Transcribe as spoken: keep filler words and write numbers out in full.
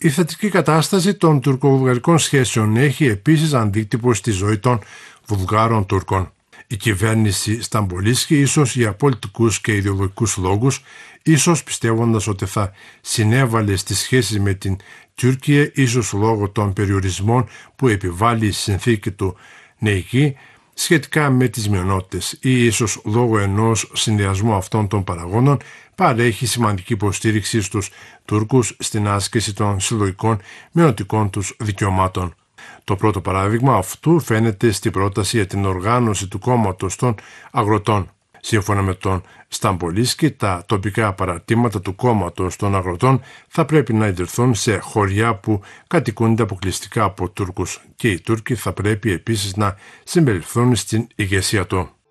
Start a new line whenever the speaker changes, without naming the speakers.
Η θετική κατάσταση των τουρκοβουλγαρικών σχέσεων έχει επίσης αντίκτυπο στη ζωή των Βουλγάρων Τούρκων. Η κυβέρνηση Σταμπολίσκη, ίσως για πολιτικούς και ιδεολογικούς λόγους, ίσως πιστεύοντας ότι θα συνέβαλε στις σχέσεις με την Τουρκία, ίσως λόγω των περιορισμών που επιβάλλει η συνθήκη του ΝΕΙΚΗ σχετικά με τις μειονότητες ή ίσως λόγω ενός συνδυασμού αυτών των παραγόντων, παρέχει σημαντική υποστήριξη στους Τούρκους στην άσκηση των συλλογικών μειονοτικών τους δικαιωμάτων. Το πρώτο παράδειγμα αυτού φαίνεται στην πρόταση για την οργάνωση του κόμματος των αγροτών. Σύμφωνα με τον Σταμπολίσκη, τα τοπικά παρατήματα του κόμματος των αγροτών θα πρέπει να ιδρυθούν σε χωριά που κατοικούνται αποκλειστικά από Τούρκους και οι Τούρκοι θα πρέπει επίσης να συμπεριληφθούν στην ηγεσία του.